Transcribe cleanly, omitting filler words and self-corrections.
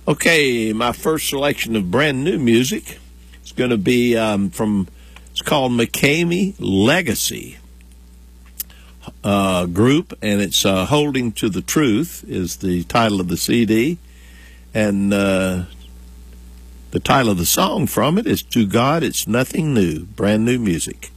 Okay, my first selection of brand new music is going to be it's called McCamey Legacy Group, and it's Holding to the Truth is the title of the CD, and the title of the song from it is To God It's Nothing New, brand new music.